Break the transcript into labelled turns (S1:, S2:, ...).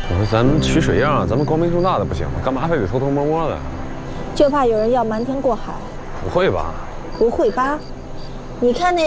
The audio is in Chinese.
S1: 我说咱们取水样，咱们光明正大的不行吗？干嘛非得偷偷摸摸的？
S2: 就怕有人要瞒天过海。
S1: 不会吧？
S2: 不会吧？你看那